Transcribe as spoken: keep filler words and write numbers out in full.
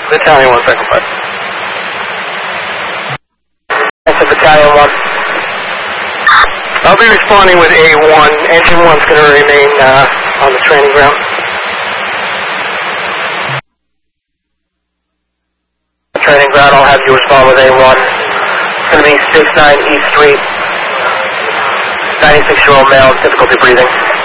Battalion one, second flight. That's a Battalion one. I'll be responding with A one. Engine one's going to remain uh, on the training ground. Training ground, I'll have you respond with A one. It's going to be six nine East Street. ninety-six-year-old male, difficulty breathing.